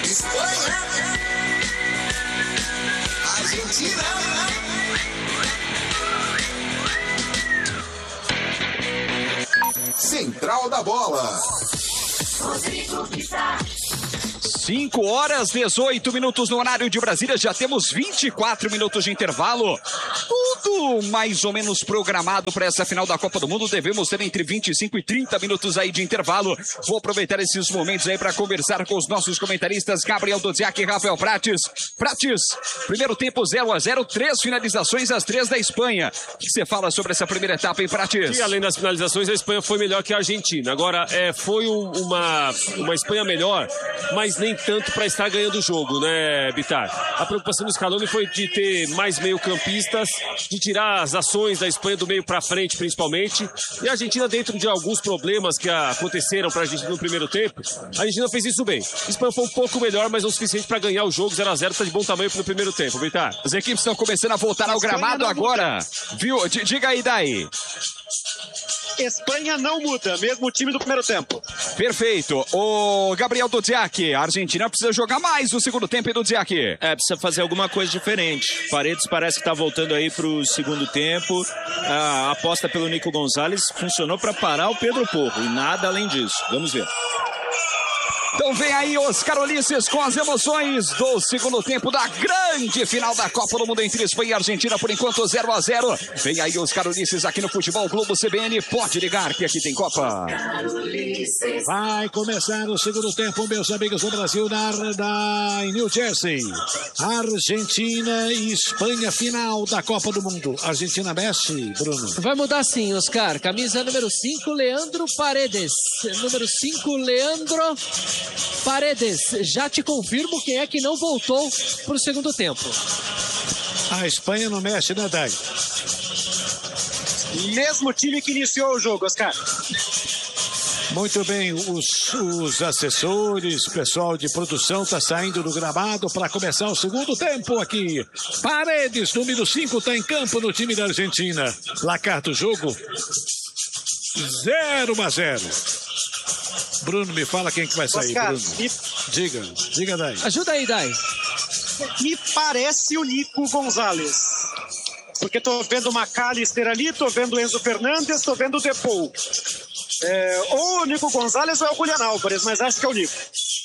Espanha, Argentina, Central da Bola. Rodrigo Pizarro. 5h18 no horário de Brasília, já temos 24 minutos de intervalo. Tudo mais ou menos programado para essa final da Copa do Mundo. Devemos ter entre 25 e 30 minutos aí de intervalo. Vou aproveitar esses momentos aí para conversar com os nossos comentaristas Gabriel Dodziak e Rafael Prates. Prates, primeiro tempo 0-0, 3 finalizações, as 3 da Espanha. O que você fala sobre essa primeira etapa, hein, Prates? E além das finalizações, a Espanha foi melhor que a Argentina. Agora, foi uma Espanha melhor, mas nem tanto para estar ganhando o jogo, né, Bitar? A preocupação do Scaloni foi de ter mais meio-campistas, de tirar as ações da Espanha do meio para frente, principalmente. E a Argentina, dentro de alguns problemas que aconteceram para a Argentina no primeiro tempo, a Argentina fez isso bem. A Espanha foi um pouco melhor, mas não o suficiente para ganhar o jogo. 0-0 está de bom tamanho no primeiro tempo, Bitar. As equipes estão começando a voltar ao gramado agora. Viu? Diga aí, daí. Espanha não muda, mesmo o time do primeiro tempo. Perfeito. O Gabriel Dodziak, a Argentina precisa jogar mais no segundo tempo, hein, Dodziak? Precisa fazer alguma coisa diferente. Paredes parece que está voltando aí para o segundo tempo. A aposta pelo Nico Gonzalez funcionou para parar o Pedro Porro e nada além disso. Vamos ver. Então vem aí os Carolices com as emoções do segundo tempo da grande final da Copa do Mundo entre Espanha e Argentina, por enquanto 0-0. Vem aí os Carolices aqui no Futebol Globo CBN. Pode ligar que aqui tem Copa. Vai começar o segundo tempo, meus amigos do Brasil, em New Jersey. Argentina e Espanha, final da Copa do Mundo. Argentina mexe, Bruno. Vai mudar sim, Oscar. Camisa número 5, Leandro Paredes. Número 5, Leandro Paredes. Já te confirmo quem é que não voltou para o segundo tempo. A Espanha não mexe, né, Dai? Mesmo time que iniciou o jogo, Oscar. Muito bem, os assessores, o pessoal de produção está saindo do gramado para começar o segundo tempo aqui. Paredes, número 5, está em campo no time da Argentina. Placar do jogo, 0-0. Bruno, me fala quem que vai sair, Oscar, Bruno. Diga, Dai. Ajuda aí, Dai. Me parece o Nico Gonzalez. Porque tô vendo o McAllister ali, tô vendo o Enzo Fernandes, tô vendo o Depou. Ou o Nico Gonzalez ou o Julián Álvares, mas acho que é o Nico.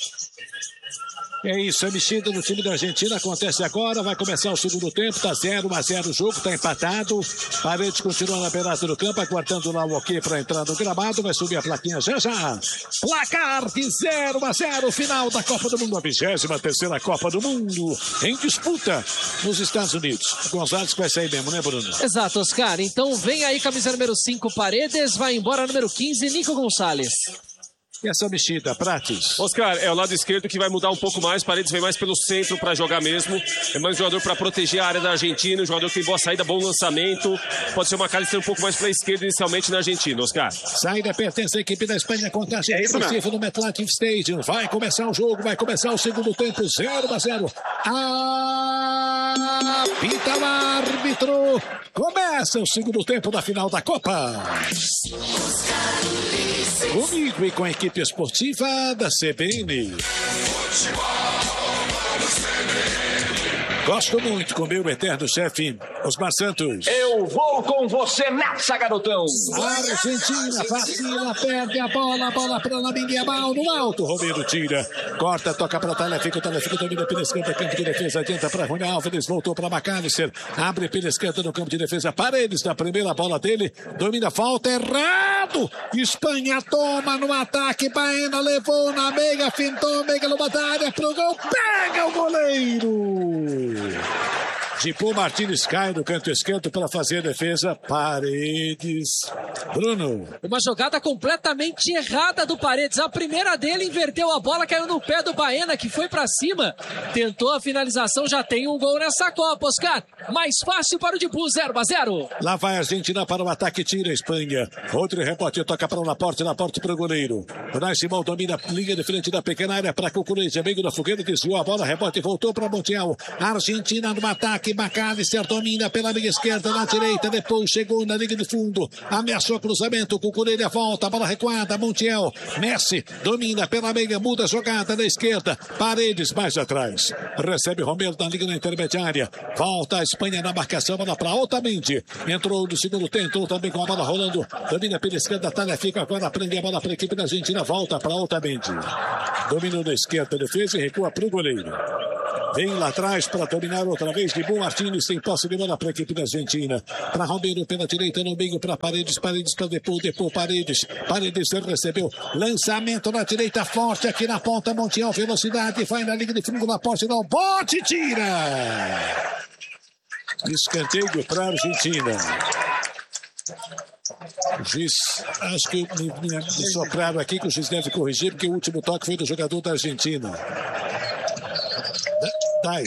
É isso, a mexida no time da Argentina acontece agora, vai começar o segundo tempo, tá 0-0 o jogo, tá empatado. Paredes continua na beirada do campo, aguardando lá o ok para entrar no gramado, vai subir a plaquinha já. Placar de 0-0, final da Copa do Mundo, a 23ª Copa do Mundo, em disputa nos Estados Unidos. Gonzalez que vai sair mesmo, né, Bruno? Exato, Oscar. Então vem aí camisa número 5, Paredes, vai embora número 15, Nico Gonzalez. E essa mexida, Prates? Oscar, é o lado esquerdo que vai mudar um pouco mais. Paredes vem mais pelo centro para jogar mesmo. É mais um jogador para proteger a área da Argentina. Um jogador que tem boa saída, bom lançamento. Pode ser uma McAllister um pouco mais para a esquerda inicialmente na Argentina, Oscar. Saída pertence à equipe da Espanha. Contagem exclusiva no MetLife Stadium. Vai começar o jogo, vai começar o segundo tempo. 0-0. Apita o árbitro. Começa o segundo tempo da final da Copa. Comigo e com a equipe esportiva da CBN. Gosto muito com meu eterno chefe, Osmar Santos. Eu vou com você nessa, garotão. A Argentina vacila, perde a bola para Lamine Yamal no alto. Romero tira, corta, toca para Tagliafico domina pela esquerda, campo de defesa, adianta para Julián Álvares, voltou para McAllister, abre pela esquerda no campo de defesa, Paredes na primeira bola dele, domina, falta, errado. Espanha toma no ataque, Baena levou na meia, fintou, meia lombada área pro gol, pega o goleiro. Tipo Martínez cai no canto esquerdo para fazer a defesa. Paredes. Bruno. Uma jogada completamente errada do Paredes. A primeira dele inverteu a bola, caiu no pé do Baena, que foi para cima. Tentou a finalização, já tem um gol nessa Copa, Oscar. Mais fácil para o Dibu, 0-0. Lá vai a Argentina para o ataque, tira a Espanha. Outro rebote, toca para o Laporte para o goleiro. O Nai Simão domina a linha de frente da pequena área para Cucurella, meio da fogueira, desviou a bola, rebote, voltou para Montiel. Argentina no ataque. ataque. McAllister domina pela meia esquerda, na direita, depois chegou na linha de fundo, ameaçou cruzamento, Cucurella volta, bola recuada, Montiel, Messi domina pela meia, muda a jogada na esquerda, Paredes mais atrás, recebe Romero na linha intermediária, volta a Espanha na marcação, bola para Otamendi, entrou no segundo tempo, entrou também com a bola rolando, domina pela esquerda, Tagliafico agora prende a bola para a equipe da Argentina, volta para Otamendi, domina na esquerda, defesa e recua para o goleiro. Vem lá atrás para dominar outra vez de Dibu Martínez, tem posse de bola para a equipe da Argentina. Para Romero pela direita, no meio para Paredes, Paredes para Depou, Paredes recebeu lançamento na direita forte aqui na ponta, Montiel, velocidade, vai na linha de fundo na posse, não, bote, tira! Escanteio para a Argentina. O juiz, acho que me sopraram aqui que o juiz deve corrigir, porque o último toque foi do jogador da Argentina. Daí.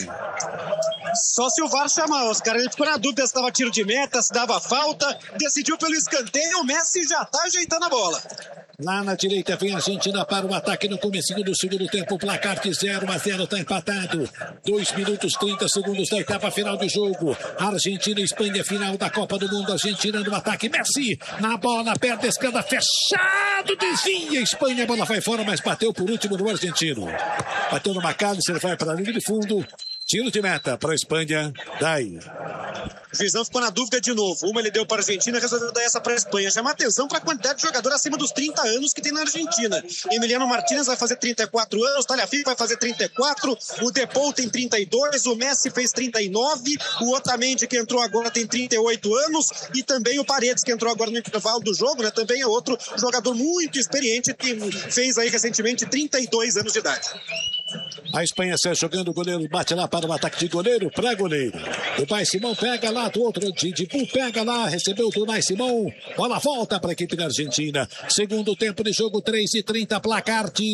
Só se o VAR chamar, Oscar. Ele ficou na dúvida se dava tiro de meta, se dava falta. Decidiu pelo escanteio, o Messi já está ajeitando a bola. Lá na direita vem a Argentina para o ataque no comecinho do segundo tempo. O placar de 0-0 está empatado. 2 minutos 30 segundos da etapa final do jogo. Argentina e Espanha, final da Copa do Mundo. Argentina no ataque. Messi na bola, perde a esquerda, fechado, desvia. Espanha, a bola vai fora, mas bateu por último no argentino. Bateu no McAllister, vai para a linha de fundo. Tiro de meta para a Espanha. Daí. O juizão ficou na dúvida de novo. Uma ele deu para a Argentina, resolveu dar essa para a Espanha. Chama atenção para a quantidade de jogador acima dos 30 anos que tem na Argentina. Emiliano Martínez vai fazer 34 anos, Tagliafico vai fazer 34, o Depou tem 32, o Messi fez 39, o Otamendi que entrou agora tem 38 anos e também o Paredes que entrou agora no intervalo do jogo, né? Também é outro jogador muito experiente que fez aí recentemente 32 anos de idade. A Espanha sai jogando, o goleiro bate lá para o ataque de goleiro para goleiro. O Pai Simão pega lá do outro, Dibu pega lá, recebeu do Nai Simão. Bola volta para a equipe da Argentina. Segundo tempo de jogo, 3:30, placar de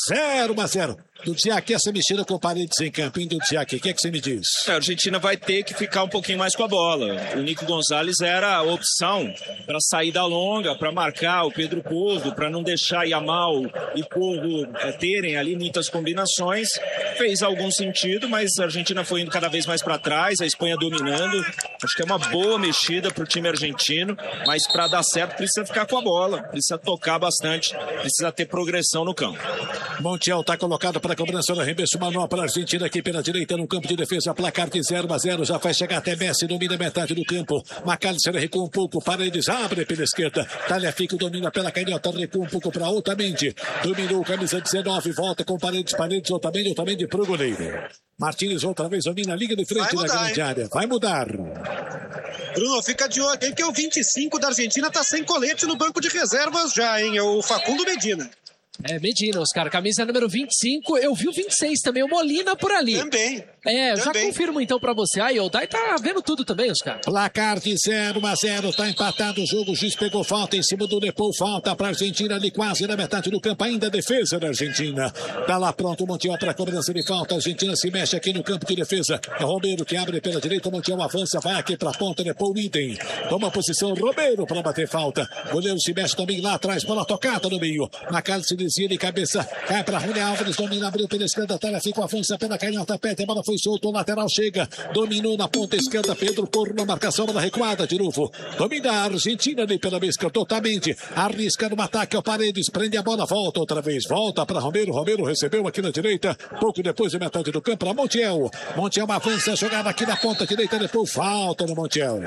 0-0. Do Diac, essa mexida com Paredes em campinho do Diac, o que é que você me diz? A Argentina vai ter que ficar um pouquinho mais com a bola. O Nico Gonzalez era a opção para saída longa, para marcar o Pedro Porro, para não deixar Yamal e Porro terem ali muitas combinações. Fez algum sentido, mas a Argentina foi indo cada vez mais para trás, a Espanha dominando. Acho que é uma boa mexida para o time argentino, mas para dar certo precisa ficar com a bola, precisa tocar bastante, precisa ter progressão no campo. Montiel está colocado para a cobrança do arremesso manual para a Argentina aqui pela direita no campo de defesa, placar de 0-0, já vai chegar até Messi, domina metade do campo, McAllister recua um pouco, Paredes abre pela esquerda, Tagliafico domina pela canhota, recua um pouco para Otamendi, dominou camisa 19, volta com Paredes, Otamendi pro goleiro. Martínez outra vez domina a liga de frente da grande área, vai mudar. Bruno, fica de olho, porque o 25 da Argentina tá sem colete no banco de reservas já, hein? É o Facundo Medina. É, Medina, Oscar, camisa número 25, eu vi o 26 também, o Molina por ali. Também. Eu já confirmo então pra você. Aí, o Dai tá vendo tudo também, Oscar. Placar de 0-0, tá empatado o jogo, o juiz pegou falta em cima do Depou, falta pra Argentina ali quase na metade do campo, ainda a defesa da Argentina. Tá lá pronto o Montiel pra cobrança de falta, a Argentina se mexe aqui no campo de defesa. É Romero que abre pela direita, o Montiel avança, vai aqui pra ponta, Depou, idem. Toma posição, Romero pra bater falta. Goleiro se mexe também lá atrás, bola tocada no meio. McAllister desvia de cabeça, cai pra Julián Álvares, domina, abriu pela esquerda, Tagliafico avança pela canhota, pede, a bola foi solta, o lateral chega, dominou na ponta esquerda, Pedro Porro na marcação, bola recuada de novo, domina a Argentina ali pela mesca, totalmente, arrisca no ataque ao Paredes, prende a bola, volta outra vez, volta para Romero recebeu aqui na direita, pouco depois da metade do campo, para Montiel avança, jogada aqui na ponta direita, depois falta no Montiel,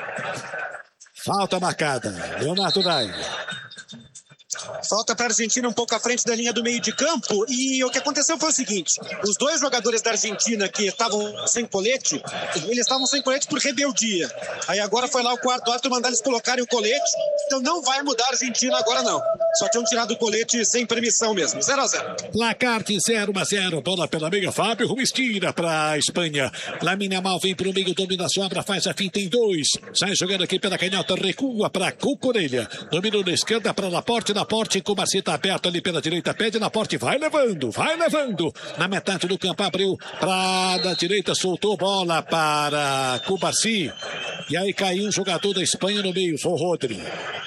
falta marcada, Leonardo Dai. Falta para a Argentina um pouco à frente da linha do meio de campo e o que aconteceu foi o seguinte, os dois jogadores da Argentina que estavam sem colete, eles estavam sem colete por rebeldia. Aí agora foi lá o quarto árbitro mandar eles colocarem o colete, então não vai mudar a Argentina agora não. Só tinham tirado o colete sem permissão mesmo, 0-0. Placar de 0-0, bola pela meia, Fábio Ruiz tira para a Espanha. Lamine Yamal vem para o meio, domina a sobra, faz a finta em 2. Sai jogando aqui pela canhota, recua para Cucurella. Dominou na esquerda para Laporte, com Marci tá aberto ali pela direita, pede Laporte, vai levando. Na metade do campo, abriu para da direita, soltou bola para Cubarci. E aí caiu um jogador da Espanha no meio, foi o Rodri.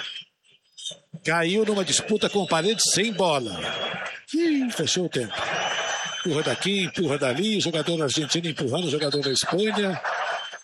Caiu numa disputa com Paredes sem bola. Fechou o tempo. Empurra daqui, empurra dali, jogador argentino empurrando o jogador da Espanha.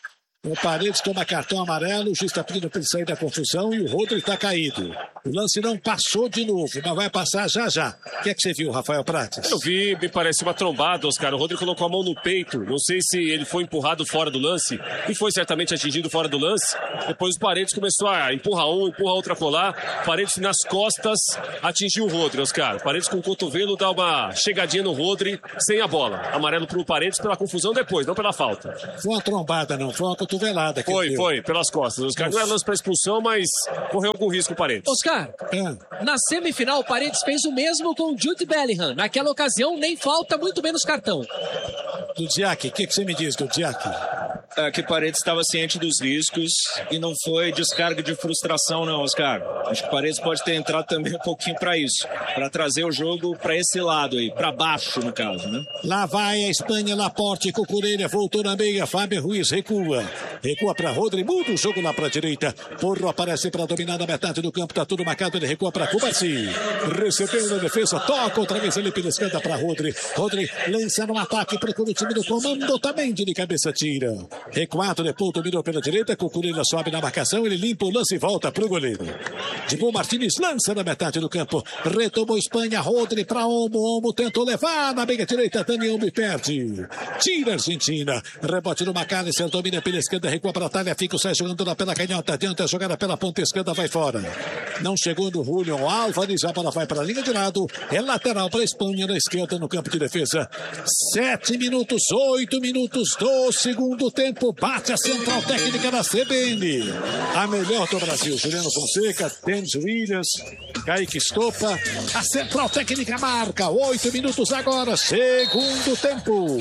O Paredes toma cartão amarelo, o juiz está pedindo para ele sair da confusão e o Rodri está caído. O lance não passou de novo, mas vai passar já já. O que é que você viu, Rafael Prates? Eu vi, me parece uma trombada, Oscar. O Rodri colocou a mão no peito. Não sei se ele foi empurrado fora do lance e foi certamente atingido fora do lance. Depois o Paredes começou a empurrar outro a colar. Paredes nas costas atingiu o Rodri, Oscar. Paredes com o cotovelo dá uma chegadinha no Rodri sem a bola. Amarelo pro Paredes pela confusão depois, não pela falta. Foi uma trombada, não. Foi uma cotovelada. Foi, pelas costas. Oscar, não é lance para expulsão, mas correu algum risco o Paredes. Oscar, na semifinal o Paredes fez o mesmo com o Jude Bellingham. Naquela ocasião, nem falta, muito menos cartão. Dudziak, o que você me diz, Dudziak? Que Paredes estava ciente dos riscos e não foi descarga de frustração, não, Oscar. Acho que Paredes pode ter entrado também um pouquinho para isso, para trazer o jogo para esse lado aí, para baixo, no caso, né? Lá vai a Espanha, Laporte, Cucurella, voltou na meia, Fábio Ruiz recua para Rodri, muda o jogo lá para a direita. Porro aparece para dominar na metade do campo, tá tudo marcado, ele recua para Cubarci. Recebeu na defesa, toca outra vez ele pela esquerda para Rodri. Rodri lança no ataque, procura o time do comando, também de cabeça tira. Recuado, depois dominou pela direita, Cucurella sobe na marcação, ele limpa o lance e volta pro goleiro. Dibu Martínez lança na metade do campo, retomou Espanha, Rodri para Olmo tentou levar na meia direita, Dani Olmo perde. Tira a Argentina, rebote no McAllister, domina pela esquerda, recua para a Itália, fica o Sérgio jogando lá pela canhota, adianta a jogada pela ponta esquerda, vai fora. Não chegou no Julián Álvares, a bola vai para a linha de lado, é lateral para a Espanha na esquerda no campo de defesa. 8 minutos do segundo tempo, bate a central técnica da CBN. A melhor do Brasil, Juliano Fonseca, Denis Williams, Kaique Estopa. A central técnica marca 8 minutos agora, segundo tempo.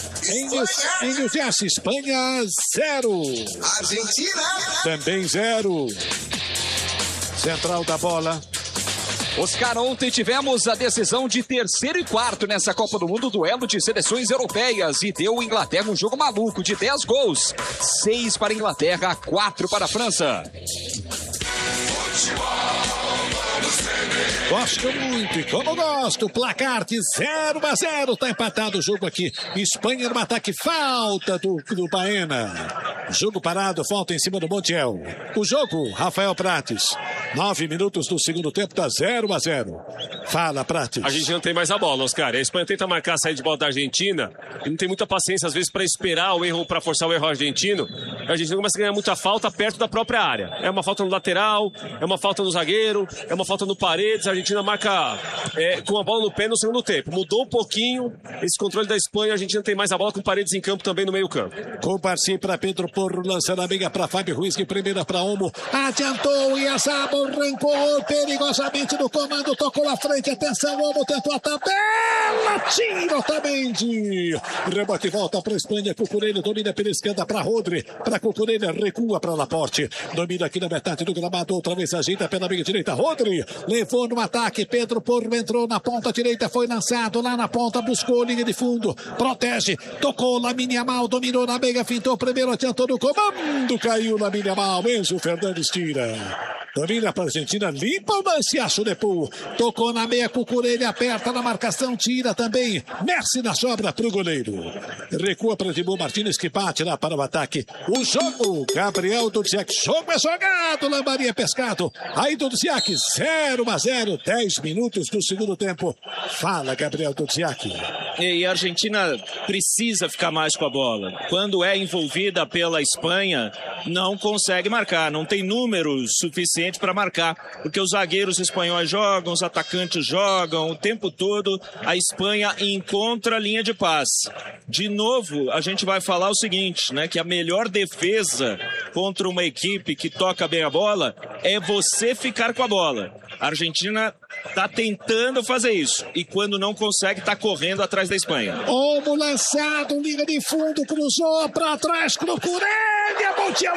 Em New Jersey, Espanha 0. Argentina também 0. Central da bola. Oscar, ontem tivemos a decisão de terceiro e quarto nessa Copa do Mundo, duelo de seleções europeias, e deu Inglaterra um jogo maluco de 10 gols. 6 para a Inglaterra, 4 para a França. Gosto muito, e como gosto, placar de 0-0, tá empatado o jogo aqui. Espanha no ataque, falta do Baena. Jogo parado, falta em cima do Montiel. O jogo, Rafael Prates. 9 minutos do segundo tempo, tá 0-0. Fala, Prates. A gente não tem mais a bola, Oscar. A Espanha tenta marcar a saída de bola da Argentina e não tem muita paciência, às vezes, para esperar o erro, para forçar o erro argentino. A Argentina começa a ganhar muita falta perto da própria área. É uma falta no lateral, é uma falta no zagueiro, é uma falta no Paredes. A Argentina marca com a bola no pé no segundo tempo. Mudou um pouquinho esse controle da Espanha. A Argentina tem mais a bola, com Paredes em campo também no meio campo. Comparci para Pedro Porro, lançando a meia para Fábio Ruiz, de primeira para Olmo. Adiantou e a Sabo arrancou perigosamente no comando, tocou à frente, atenção, Olmo tentou a tabela, tira Otamendi. Rebote volta para a Espanha, Cucurella domina pela esquerda para Rodri, para Cucurella, recua para Laporte, domina aqui na metade do gramado, outra vez ajeita pela meia direita, Rodri, levou no ataque, Pedro Porro entrou na ponta direita, foi lançado lá na ponta, buscou linha de fundo, protege, tocou Lamine Yamal, dominou na meia, fintou primeiro, adiantou no comando, caiu Lamine Yamal, Enzo Fernandes tira. Domina para a Argentina, limpa o lance, acha o Depou. Tocou na meia, Cucurella aperta na marcação, tira também. Messi na sobra para o goleiro. Recua para Dibu Martínez, que bate lá para o ataque. O jogo, Gabriel Dudziak. Jogo é jogado, Lambaria pescado. Aí Dudziak, 0-0, 10 minutos do segundo tempo. Fala, Gabriel Dudziak. E a Argentina precisa ficar mais com a bola. Quando é envolvida pela Espanha, não consegue marcar, não tem números suficientes para marcar, porque os zagueiros espanhóis jogam, os atacantes jogam, o tempo todo a Espanha encontra a linha de passe. De novo, a gente vai falar o seguinte, né, que a melhor defesa contra uma equipe que toca bem a bola é você ficar com a bola. A Argentina está tentando fazer isso, e quando não consegue, está correndo atrás da Espanha. Olmo lançado, linha de fundo, cruzou para trás, Cucurella, Montiel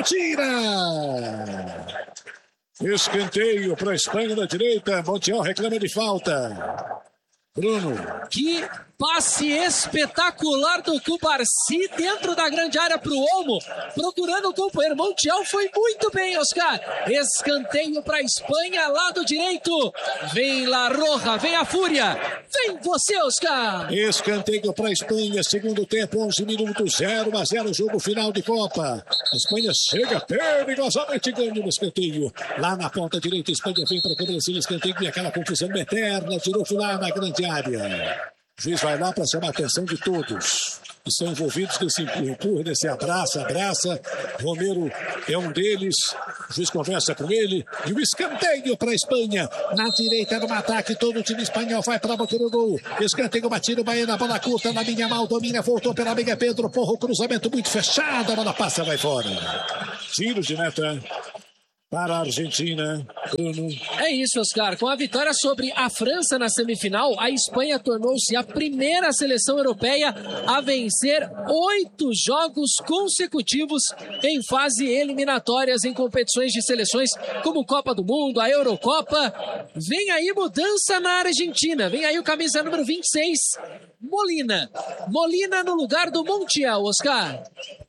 tira. Escanteio para a Espanha na direita, Montiel reclama de falta. Bruno. Que passe espetacular do Cubarsi dentro da grande área pro Olmo, procurando o companheiro. Montiel foi muito bem, Oscar. Escanteio para a Espanha, lado direito. Vem La Roja, vem a Fúria. Vem você, Oscar. Escanteio para a Espanha, segundo tempo, 11 minutos, 0-0, jogo final de Copa. A Espanha chega perigosamente ganhando no escanteio. Lá na ponta direita, a Espanha vem para cobrança de escanteio e aquela confusão eterna, tirou lá na grande área. O juiz vai lá para chamar a atenção de todos que estão envolvidos nesse empurra, nesse abraça. Romero é um deles. O juiz conversa com ele. E o escanteio para a Espanha. Na direita, no ataque, todo o time espanhol vai para bater o gol. Escanteio batido, Baena, bola curta, na minha mal, domina, voltou pela amiga Pedro Porro, cruzamento muito fechado, a bola passa, vai fora. Tiro de meta para a Argentina, Bruno. É isso, Oscar. Com a vitória sobre a França na semifinal, a Espanha tornou-se a primeira seleção europeia a vencer 8 jogos consecutivos em fase eliminatórias em competições de seleções como Copa do Mundo, a Eurocopa. Vem aí mudança na Argentina. Vem aí o camisa número 26, Molina. Molina no lugar do Montiel, Oscar.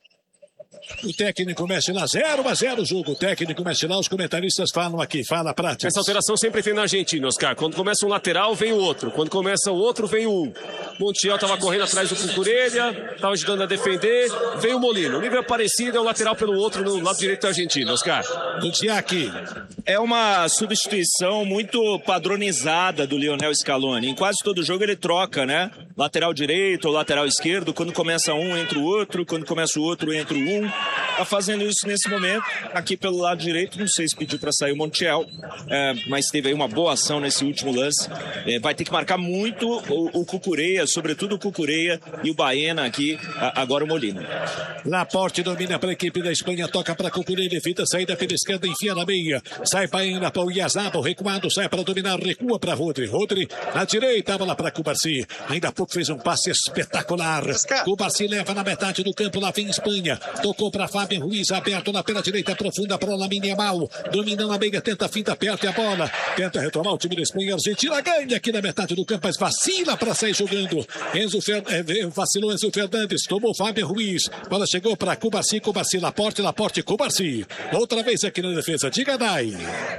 O técnico mexe lá, 0-0 o jogo. O técnico mexe lá, os comentaristas falam aqui, fala prática. Essa alteração sempre tem na Argentina, Oscar. Quando começa um lateral, vem o outro. Quando começa o outro, vem um. Montiel estava correndo atrás do Cucurella, estava ajudando a defender. Veio o Molina. O nível é parecido, é um lateral pelo outro no lado direito da Argentina, Oscar. Do Tiaki. É uma substituição muito padronizada do Lionel Scaloni. Em quase todo jogo ele troca, né? Lateral direito ou lateral esquerdo. Quando começa um, entra o outro. Quando começa o outro, entra o um. Tá fazendo isso nesse momento. Aqui pelo lado direito, não sei se pediu para sair o Montiel, mas teve aí uma boa ação nesse último lance. Vai ter que marcar muito o Cucurella, sobretudo o Cucurella e o Baena aqui, agora o Molina. Laporte domina para a equipe da Espanha, toca para Cucurella, evita a saída pela esquerda, enfia na meia. Sai Baena para o Iazabal, recuado, sai para dominar, recua para Rodri. Rodri na direita, a bola para Cubarsi. Ainda há pouco fez um passe espetacular. Cubarsi leva na metade do campo, lá vem Espanha. Tocou para Fábio Ruiz, aberto na pela direita, profunda para o Lamine Yamal. Dominando a meia, tenta a finta, aperta a bola. Tenta retomar o time da Espanha. A Argentina ganha aqui na metade do campo, mas vacila para sair jogando. Vacilou Enzo Fernandes, tomou Fábio Ruiz. Bola chegou para Cubarsi, Laporte, Cubarsi. Outra vez aqui na defesa, diga Dai.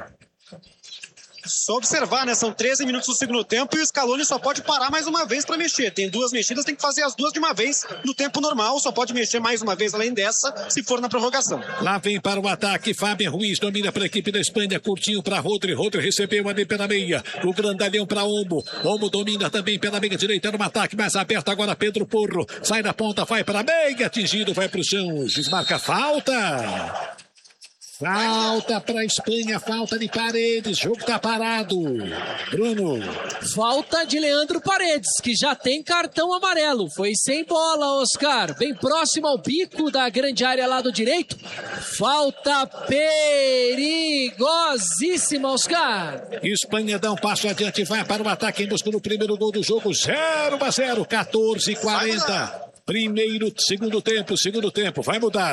Só observar, né? São 13 minutos do segundo tempo e o Scaloni só pode parar mais uma vez para mexer. Tem 2 mexidas, tem que fazer as 2 de uma vez no tempo normal. Só pode mexer mais uma vez além dessa, se for na prorrogação. Lá vem para o ataque, Fábio Ruiz domina para a equipe da Espanha, curtinho para Rodri. Rodri recebeu ali pela meia. O grandalhão para Olmo. Olmo domina também pela meia direita no ataque, mais aberto agora Pedro Porro. Sai da ponta, vai para a meia, atingido, vai para o chão. Desmarca falta. Falta para a Espanha, falta de Paredes, jogo tá parado. Bruno. Falta de Leandro Paredes, que já tem cartão amarelo. Foi sem bola, Oscar. Bem próximo ao bico da grande área lado direito. Falta perigosíssima, Oscar. Espanha dá um passo adiante, vai para o ataque em busca do primeiro gol do jogo. 0-0, 14:40. Segundo tempo, vai mudar.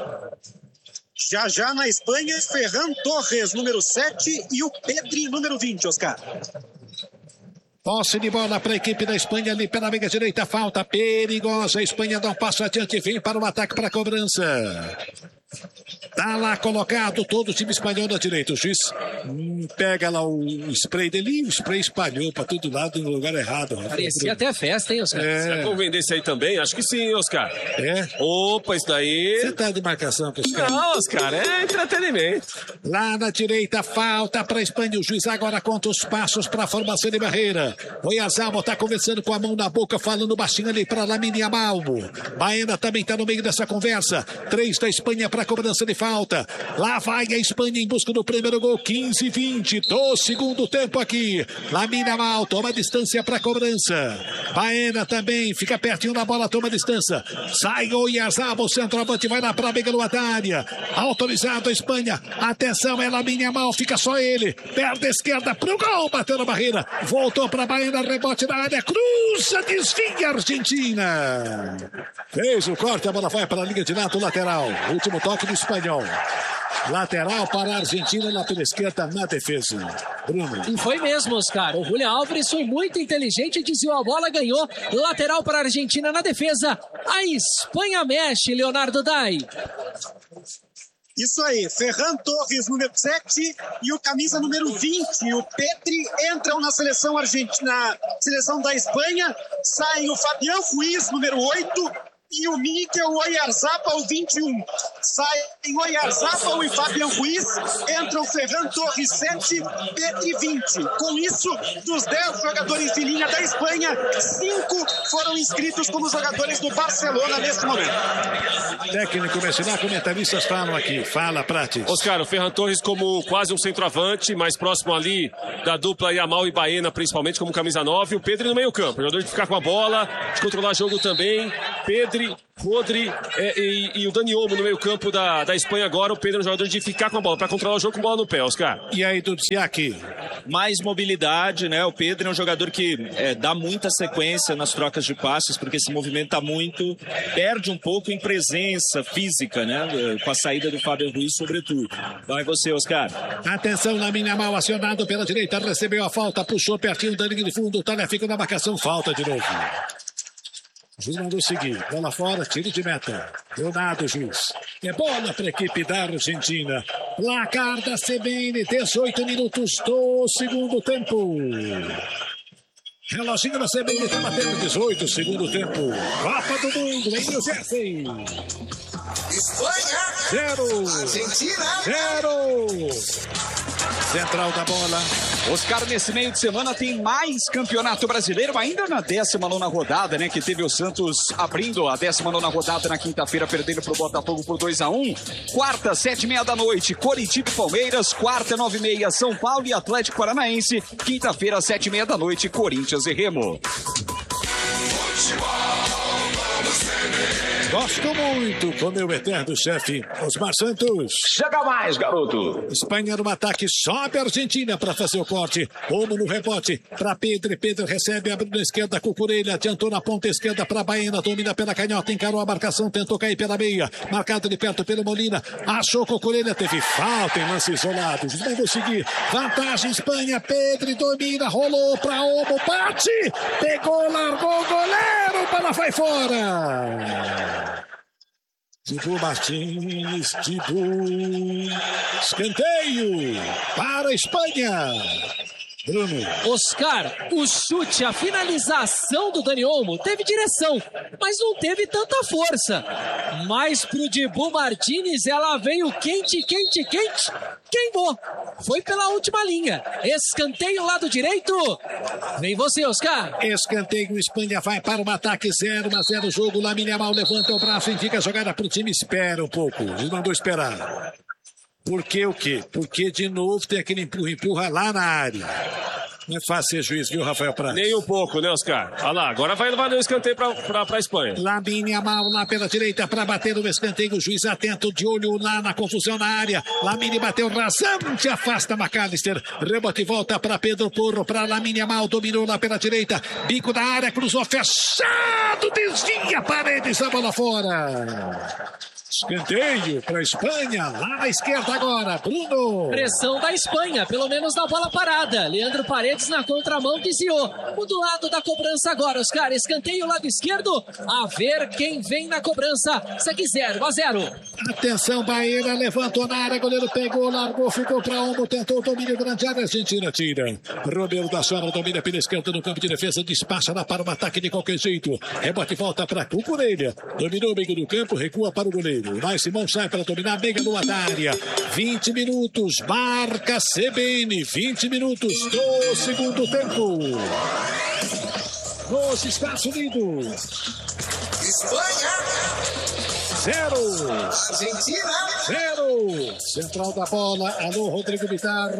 Já na Espanha, Ferran Torres, número 7, e o Pedri, número 20, Oscar. Posse de bola para a equipe da Espanha ali pela meia direita, falta perigosa. A Espanha dá um passo adiante, vem para o ataque, para a cobrança. Tá lá colocado todo o time espanhol na direita. O juiz pega lá o spray dele e o spray espalhou para todo lado no lugar errado. Parecia até festa, hein, Oscar? Vamos vender isso aí também? Acho que sim, Oscar. Opa, isso daí... Você tá de marcação com esse cara? Não, Oscar, é entretenimento. Lá na direita, falta para a Espanha. O juiz agora conta os passos para a formação de barreira. O Iazabal tá conversando com a mão na boca, falando baixinho ali para Lamine Yamal. Baena também tá no meio dessa conversa. 3 da Espanha para a cobrança de falta. Lá vai a Espanha em busca do primeiro gol. 15:20 do segundo tempo aqui. Lamine Yamal toma distância para a cobrança. Baena também fica pertinho da bola, toma distância. Sai o Iazabal, o centroavante vai lá para a meia da área. Autorizado a Espanha. Atenção, é Lamine Yamal, fica só ele. Perna esquerda pro gol, bateu na barreira. Voltou para Baena, rebote na área, cruzamento cruza, desvia a Argentina. Fez o corte, a bola vai para a linha de lado lateral. Último toque do espanhol. Lateral para a Argentina lá pela esquerda na defesa. Bruno. E foi mesmo, Oscar. O Julián Álvares foi muito inteligente, desviou a bola, ganhou. Lateral para a Argentina na defesa. A Espanha mexe, Leonardo Dai. Isso aí, Ferran Torres, número 7, e o camisa número 20, o Pedri, entram na seleção argentina, na seleção da Espanha. Saem o Fabián Ruiz, número 8, e o Miguel Oyarzabal, 21. Saem Oyarzabal e Fabián Ruiz, entram Ferran Torres, 7, Pedri, 20. Com isso, dos 10 jogadores de linha da Espanha, 5 foram inscritos como jogadores do Barcelona neste momento. Técnico Messinar, comentaristas falam aqui. Fala, Prates. Oscar, o Ferran Torres como quase um centroavante, mais próximo ali da dupla Yamal e Baena, principalmente como camisa 9. O Pedri no meio campo, jogador de ficar com a bola, de controlar jogo também. Pedri, Rodri e o Dani Olmo no meio campo da Espanha agora. O Pedri é um jogador de ficar com a bola, para controlar o jogo com bola no pé, Oscar. E aí, Dudziak? Mais mobilidade, né? O Pedri é um jogador que dá muita sequência nas trocas de passes, porque se movimenta muito, perde um pouco em presença física, né? Com a saída do Fabián Ruiz, sobretudo. Vai você, Oscar. Atenção, Lamine Yamal acionado pela direita, recebeu a falta, puxou pertinho da linha de fundo, o Talha fica na marcação, falta de novo. O juiz mandou seguir, bola fora, tiro de meta. Leonardo, juiz. É bola para a equipe da Argentina. Placar da CBN, 18 minutos do segundo tempo. Reloginho da CBN está batendo 18, segundo tempo. Copa do Mundo em New Jersey. Espanha. 0. Argentina. 0. Central da bola. Oscar, nesse meio de semana tem mais campeonato brasileiro, ainda na 19ª rodada, né? Que teve o Santos abrindo a 19ª rodada na quinta-feira, perdendo pro Botafogo por 2-1. Quarta, 7h30 da noite, Coritiba e Palmeiras. Quarta, 9h30, São Paulo e Atlético Paranaense. Quinta-feira, 7h30 da noite, Corinthians e Remo. Gosto muito com meu eterno chefe, Osmar Santos. Chega mais, garoto. Espanha no ataque, sobe a Argentina para fazer o corte. Como no rebote para Pedro. Pedro recebe, abrindo na esquerda, Cucurella. Adiantou na ponta esquerda para Baena. Domina pela canhota, encarou a marcação, tentou cair pela meia. Marcado de perto pelo Molina. Achou Cucurella, teve falta em lance isolado. Mandou seguir. Vantagem Espanha. Pedro domina, rolou para Olmo. Bate, pegou, largou o goleiro. Para vai fora. Dibu Martins, Dibu, escanteio para a Espanha. Bruno. Oscar, o chute, a finalização do Dani Olmo teve direção, mas não teve tanta força. Mas pro Dibu Martins ela veio quente, queimou. Foi pela última linha. Escanteio lado direito. Vem você, Oscar. Escanteio, Espanha vai para o ataque, 0-0 o jogo. Lamine Yamal levanta o braço, indica a jogada pro time, espera um pouco. Ele mandou esperar. Por que o quê? Porque de novo tem aquele empurra lá na área. Não é fácil ser juiz, viu, Rafael Prats? Nem um pouco, né, Oscar? Olha lá, agora vai valer o escanteio para a Espanha. Lamine Yamal lá pela direita para bater no escanteio. O juiz atento, de olho lá na confusão na área. Lamine bateu rasante, afasta McAllister. Rebote volta para Pedro Porro, para Lamine Yamal, dominou lá pela direita. Bico da área, cruzou fechado, desvia, Paredes, a bola fora. Escanteio para a Espanha, lá na esquerda agora, Bruno. Pressão da Espanha, pelo menos na bola parada. Leandro Paredes na contramão desviou. O do lado da cobrança agora, Oscar. Escanteio lado esquerdo. A ver quem vem na cobrança. Segue 0-0. Atenção, Baena levantou na área, goleiro pegou, largou, ficou para Olmo, tentou o domínio grande área, Argentina tira. Romero da Sobra domina pela esquerda no campo de defesa, despacha lá para o ataque de qualquer jeito. Rebote volta para Cucurella. Dominou o meio do campo, recua para o goleiro. Mas Simão sai para dominar, meia lua da área. 20 minutos, marca CBN. 20 minutos do segundo tempo. Nos Estados Unidos. Espanha. 0. Argentina. 0. Central da bola. Alô, Rodrigo Bitar.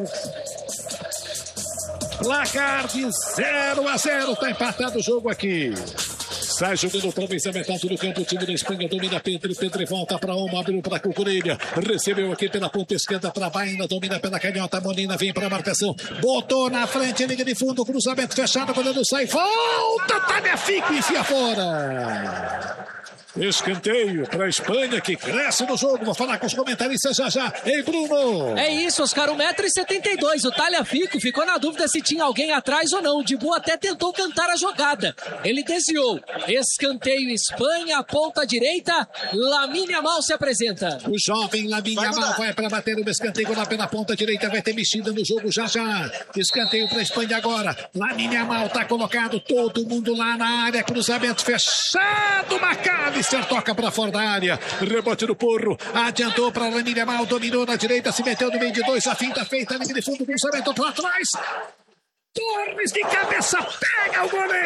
Placar de 0-0. Está empatado o jogo aqui. Sai jogando outra vez a metade do campo. O time da Espanha domina Pedro. Pedro volta para uma, abriu para Cucurella. Recebeu aqui pela ponta esquerda para Baena. Domina pela canhota. Molina vem para a marcação. Botou na frente, liga de fundo. Cruzamento fechado. Quando sai, volta. Tagliafico enfia fora. Escanteio para a Espanha, que cresce no jogo. Vou falar com os comentaristas já. Ei, Bruno! É isso, Oscar, 1,72 m. O Tagliafico ficou na dúvida se tinha alguém atrás ou não. O Dibu até tentou cantar a jogada. Ele desviou. Escanteio Espanha, ponta direita. Lamine Yamal se apresenta. O jovem Lamine Yamal vai para bater o escanteio lá pela ponta direita. Vai ter mexida no jogo já. Escanteio para a Espanha agora. Lamine Yamal está colocado. Todo mundo lá na área. Cruzamento fechado. McAllister toca para fora da área. Rebote do Porro. Adiantou para Lamine Yamal. Dominou na direita. Se meteu no meio de dois. A finta feita. Linha de fundo. Cruzamento para trás. Torres de cabeça. Pega o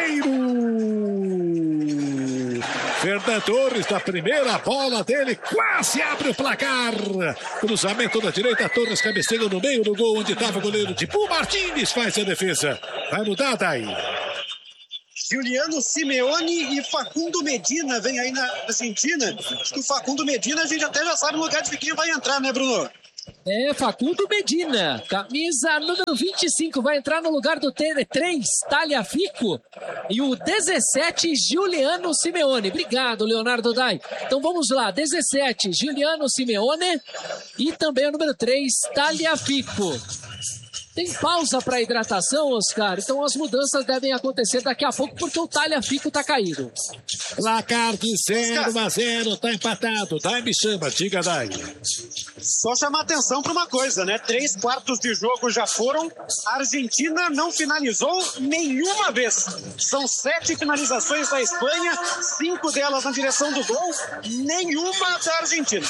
goleiro. Fernando Torres, da primeira bola dele, quase abre o placar. Cruzamento da direita, Torres cabeceia no meio do gol, onde estava o goleiro Dibu Martins, faz a defesa. Vai mudar daí. Juliano Simeone e Facundo Medina vem aí na Argentina. Acho que o Facundo Medina a gente até já sabe o lugar de quem vai entrar, né, Bruno? É, Facundo Medina, camisa número 25, vai entrar no lugar do 3, Tagliafico, e o 17, Juliano Simeone. Obrigado, Leonardo Dai. Então vamos lá, 17, Juliano Simeone, e também o número 3, Tagliafico. Tem pausa para hidratação, Oscar? Então as mudanças devem acontecer daqui a pouco, porque o Tagliafico tá caído. Placar de 0-0, tá empatado. Dai me chama, diga Dai. Só chamar atenção para uma coisa, né? 3 quartos de jogo já foram. A Argentina não finalizou nenhuma vez. São 7 finalizações da Espanha, 5 delas na direção do gol, nenhuma da Argentina.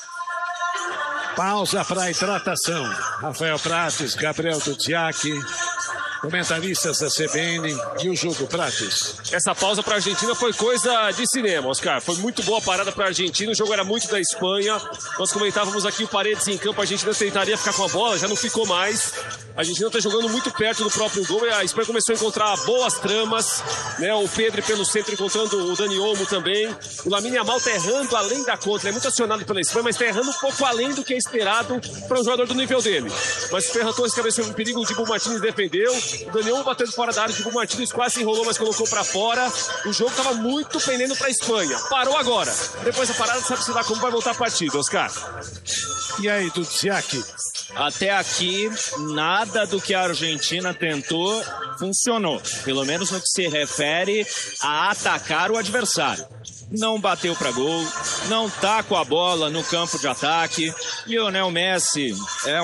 Pausa para hidratação. Rafael Prates, Gabriel Duziak, comentaristas da CBN e o jogo, Prates. Essa pausa para a Argentina foi coisa de cinema, Oscar. Foi muito boa a parada para a Argentina. O jogo era muito da Espanha. Nós comentávamos aqui o Paredes em campo. A Argentina tentaria ficar com a bola, já não ficou mais. A Argentina está jogando muito perto do próprio gol e a Espanha começou a encontrar boas tramas, né? O Pedro pelo centro encontrando o Dani Olmo também. O Lamine Yamal está errando além da conta. Ele é muito acionado pela Espanha, mas está errando um pouco além do que é esperado para um jogador do nível dele. Mas o Ferran Torres cabeceou em perigo, o Dibu Martins defendeu. O Dani Olmo batendo fora da área, o Dibu Martins quase se enrolou, mas colocou para fora. O jogo estava muito pendendo para a Espanha. Parou agora. Depois da parada, sabe-se lá como vai voltar a partida, Oscar. E aí, Duziak? Até aqui, nada do que a Argentina tentou funcionou. Pelo menos no que se refere a atacar o adversário. Não bateu para gol, não tá com a bola no campo de ataque. Lionel Messi é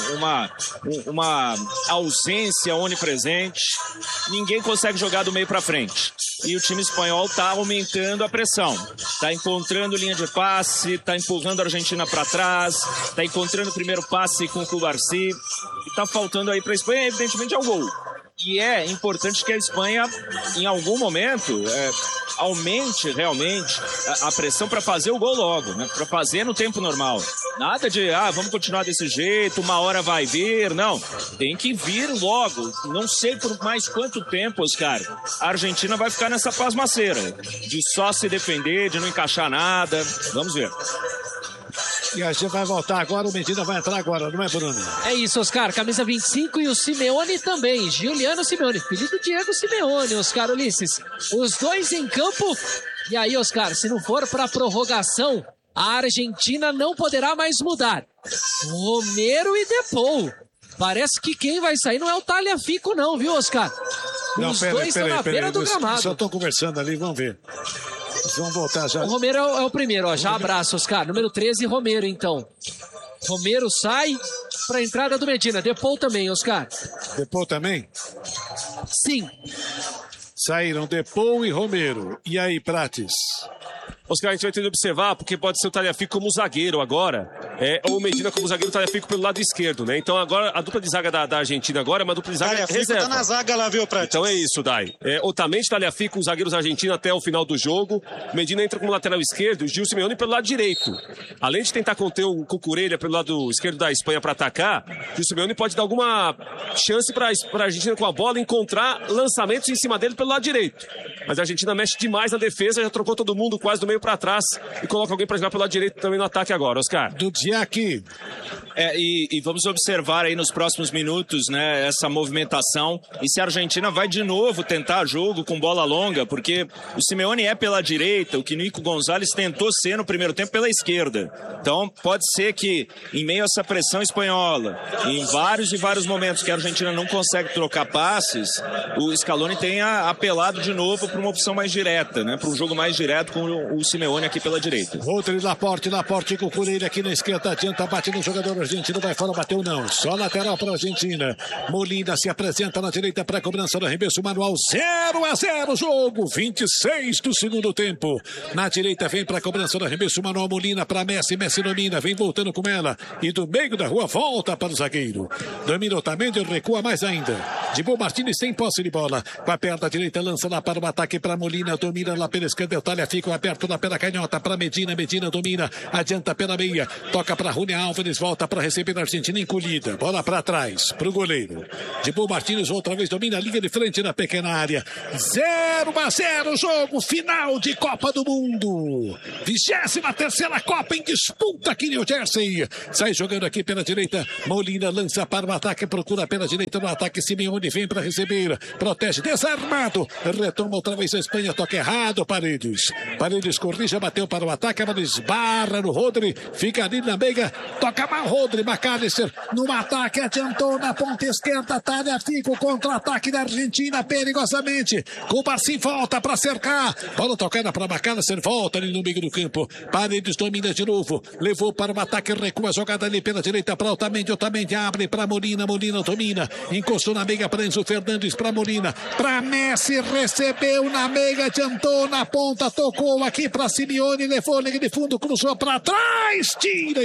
uma ausência onipresente. Ninguém consegue jogar do meio para frente. E o time espanhol tá aumentando a pressão. Tá encontrando linha de passe, tá empurrando a Argentina para trás, tá encontrando o primeiro passe com o Cubarsí. E tá faltando aí para a Espanha, evidentemente, é o gol. E é importante que a Espanha, em algum momento, aumente realmente a pressão para fazer o gol logo, né? Para fazer no tempo normal. Nada de, vamos continuar desse jeito, uma hora vai vir. Não, tem que vir logo. Não sei por mais quanto tempo, Oscar, a Argentina vai ficar nessa pasmaceira de só se defender, de não encaixar nada. Vamos ver. E a gente vai voltar agora, o Medina vai entrar agora, não é, Bruno? É isso, Oscar, camisa 25 e o Simeone também, Juliano Simeone, filho do Diego Simeone, Oscar Ulisses. Os dois em campo, e aí, Oscar, se não for para prorrogação, a Argentina não poderá mais mudar. Romero e Depou. Parece que quem vai sair não é o Tagliafico não, viu, Oscar? Os dois estão na beira do gramado. Só estão conversando ali, vamos ver. Vamos voltar já. O Romero é o primeiro, ó. Já abraço, Oscar. Número 13, Romero, então. Romero sai para a entrada do Medina. Depou também, Oscar. Depou também? Sim. Saíram Depou e Romero. E aí, Prates? Oscar, a gente vai ter que observar, porque pode ser o Tagliafico como zagueiro agora. ou o Medina como zagueiro, o Tagliafico pelo lado esquerdo, né? Então agora a dupla de zaga da Argentina agora é uma dupla de zaga reserva. Tá na zaga lá, viu, Prates? Então é isso, Dai. Otamendi, Tagliafico, os zagueiros argentinos até o final do jogo. Medina entra como lateral esquerdo, o Gil Simeone pelo lado direito. Além de tentar conter o Cucurella pelo lado esquerdo da Espanha para atacar, o Gil Simeone pode dar alguma chance para a Argentina com a bola encontrar lançamentos em cima dele pelo lado direito. Mas a Argentina mexe demais na defesa, já trocou todo mundo quase do meio para trás e coloca alguém para jogar pelo lado direito também no ataque agora, Oscar. Do Diac. E vamos observar aí nos próximos minutos, né, essa movimentação e se a Argentina vai de novo tentar jogo com bola longa, porque o Simeone é pela direita, o que Nico Gonzalez tentou ser no primeiro tempo pela esquerda. Então pode ser que em meio a essa pressão espanhola, em vários e vários momentos que a Argentina não consegue trocar passes, o Scaloni tenha apelado de novo para uma opção mais direta, né, para um jogo mais direto com o Simeone aqui pela direita. Rodri, Laporte com o Cucurella aqui na esquerda, adianta, bate no jogador argentino, vai fora, bateu não, só lateral para a Argentina. Molina se apresenta na direita para a cobrança do arremesso manual, 0-0 jogo, 26 do segundo tempo. Na direita vem para a cobrança do arremesso manual, Molina para Messi, Messi domina, vem voltando com ela e do meio da rua volta para o zagueiro. Domina Otamendi, recua mais ainda. Dibu Martínez tem posse de bola, com a perna direita lança lá para o ataque para Molina, domina lá pela esquerda, o Tagliafico aberto lá pela canhota para Medina domina, adianta pela meia, toca para Julián Álvares, volta para receber a Argentina encolhida, bola para trás, para o goleiro. Dibu Martínez outra vez domina a linha de frente na pequena área. 0-0 jogo, final de Copa do Mundo. 23ª Copa em disputa aqui em New Jersey. Sai jogando aqui pela direita, Molina lança para o ataque, procura pela direita no ataque, Simeone vem para receber, protege, desarmado, retoma outra vez a Espanha, toca errado, Paredes corrige, bateu para o ataque, ela esbarra no Rodri, fica ali na meia, toca mal Rodri, McAllister no ataque, adiantou na ponta esquerda, Tagliafico, contra-ataque da Argentina, perigosamente, Cubarsí volta para cercar, bola tocada para McAllister, volta ali no meio do campo, Paredes domina de novo, levou para o ataque, recua, jogada ali pela direita para Otamendi abre para Molina domina, encostou na meia para Enzo Fernandes, para Molina, para Messi, recebeu na meia, adiantou na ponta, tocou aqui para Simeone, levou linha de fundo, cruzou para trás, tira a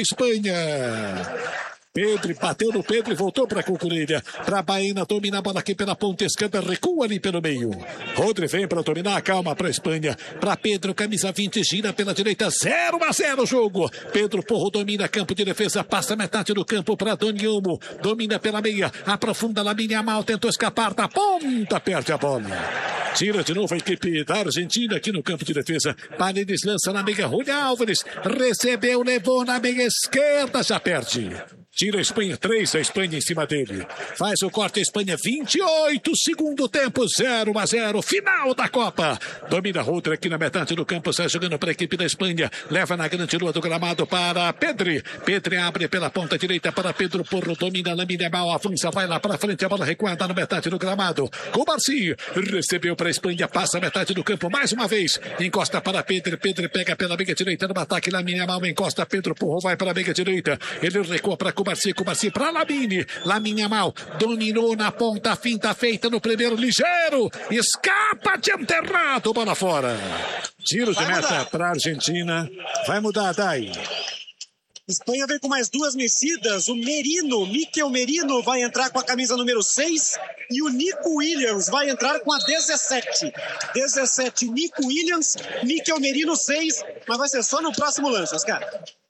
Espanha. Pedro bateu no Pedro e voltou para Cucurella. Para Baena, domina a bola aqui pela ponta esquerda, recua ali pelo meio. Rodri vem para dominar, calma para a Espanha. Para Pedro, camisa 20, gira pela direita, 0-0 jogo. Pedro Porro domina campo de defesa, passa metade do campo para Dani Olmo. Domina pela meia, aprofunda Lamine Yamal, tentou escapar da ponta, perde a bola. Tira de novo a equipe da Argentina aqui no campo de defesa. Paredes lança na meia, Julián Álvares recebeu, levou na meia esquerda, já perde. Tira a Espanha, 3 a Espanha em cima dele. Faz o corte a Espanha, 28, segundo tempo, 0-0, final da Copa. Domina Rodri aqui na metade do campo, sai jogando para a equipe da Espanha. Leva na grande lua do gramado para Pedri. Pedri abre pela ponta direita para Pedro Porro, domina Lamine Yamal, avança, vai lá para frente, a bola recuada na metade do gramado. Cubarsí recebeu para a Espanha, passa a metade do campo mais uma vez. Encosta para Pedri, Pedri pega pela meia direita no ataque, Lamine Yamal encosta, Pedro Porro vai para a meia direita. Ele recua para Cubarsí para Lamine Yamal, dominou na ponta, finta feita no primeiro, ligeiro, escapa de enterrado, bola fora. Tiro de meta para a Argentina, vai mudar, Dai. Espanha vem com mais duas mexidas, o Mikel Merino vai entrar com a camisa número 6 e o Nico Williams vai entrar com a 17. 17, Nico Williams, Mikel Merino 6, mas vai ser só no próximo lance, Oscar.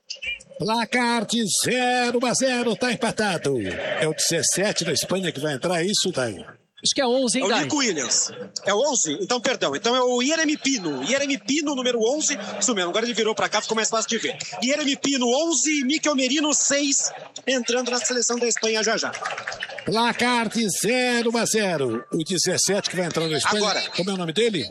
Placar de 0-0, tá empatado. É o 17 da Espanha que vai entrar, isso, Dai? Acho que é 11, hein, Dai? É o Nico Williams. É o 11? Então, perdão. Então é o Yeremy Pino, número 11. Isso mesmo, agora ele virou pra cá, ficou mais fácil de ver. Yeremy Pino, 11, e Mikel Merino, 6, entrando na seleção da Espanha já. Placar de 0-0. O 17 que vai entrar na Espanha. Agora. Como é o nome dele?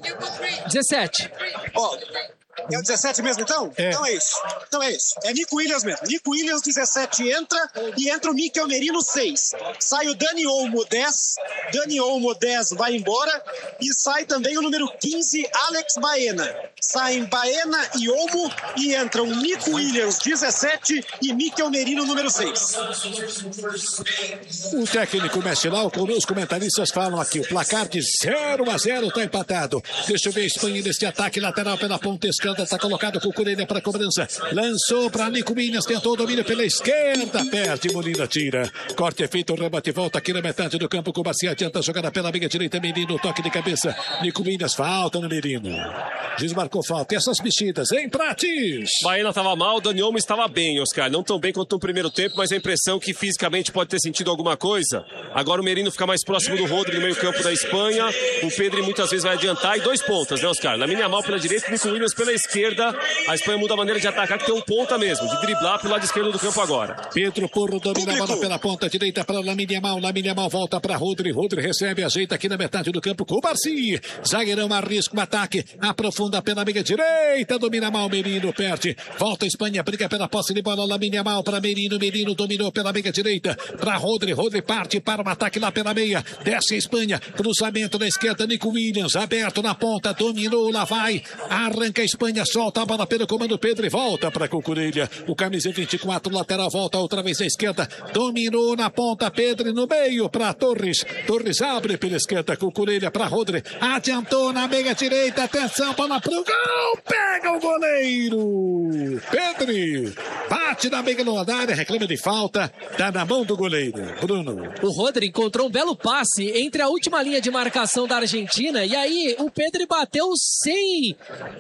17. Ó. É o 17 mesmo, então? É. Então é isso. É Nico Williams mesmo. Nico Williams, 17 entra e entra o Mikel Merino, 6. Sai o Dani Olmo, 10. Dani Olmo, 10, vai embora. E sai também o número 15, Alex Baena. Saem Baena e Olmo e entram Nico Williams, 17, e Mikel Merino, número 6. O técnico mexe lá, os comentaristas falam aqui, o placar de 0-0 está empatado. Deixa eu ver a Espanha nesse ataque lateral pela ponta esquerda, está colocado com o Cucurella para cobrança. Lançou para Nico Williams, tentou o domínio pela esquerda, perde, Molina tira. Corte é feito, rebate, volta aqui na metade do campo, com o Bacia adianta, jogada pela meia direita, Merino, toque de cabeça. Nico Williams, falta no Merino. Desmarcou falta. E essas mexidas, hein, Prates? Baena estava mal, Dani Olmo estava bem, Oscar. Não tão bem quanto no primeiro tempo, mas a impressão que fisicamente pode ter sentido alguma coisa. Agora o Merino fica mais próximo do Rodri no meio campo da Espanha. O Pedri muitas vezes vai adiantar e 2 pontas, né, Oscar? Lamine Yamal pela direita e Nico Williams pela esquerda. A Espanha muda a maneira de atacar, que tem um ponta mesmo, de driblar pelo lado esquerdo do campo agora. Pedro Porro domina a bola pela ponta direita para Lamine Yamal. Lamine Yamal volta para Rodri. Rodri recebe, ajeita aqui na metade do campo com o Barci. Zagueirão arrisca o ataque, aprofunda pela meia direita, domina mal, Merino perde. Volta a Espanha, briga pela posse de bola. Lamine Yamal para Merino. Merino dominou pela meia direita para Rodri. Rodri parte para o ataque lá pela meia. Desce a Espanha, cruzamento da esquerda. Nico Williams aberto na ponta, dominou, lá vai. Arranca a Espanha, solta a bola pelo comando Pedro e volta para Cucurella. O camisa 24, lateral, volta outra vez à esquerda. Dominou na ponta, Pedro no meio para Torres. Torres abre pela esquerda, Cucurella para Rodri. Adiantou na meia direita, atenção, bola pro gol. Pega o goleiro. Pedro bate na meia da área, reclama de falta. Tá na mão do goleiro, Bruno. O Rodri encontrou um belo passe entre a última linha de marcação da Argentina e aí o Pedro bateu sem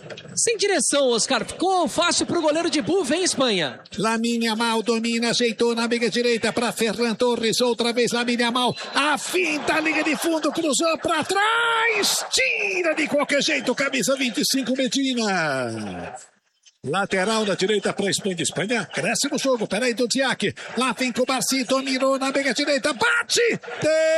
direção, Oscar. Ficou fácil pro goleiro de Bull, vem Espanha. Lamine Yamal domina, ajeitou na meia direita para Ferran Torres, outra vez Lamine Yamal, a finta, a linha de fundo, cruzou para trás, tira de qualquer jeito, camisa 25, Medina. Lateral da direita para a Espanha. Espanha cresce no jogo. Peraí, do Diac. Lá vem com o Barci. Dominou na meia direita. Bate!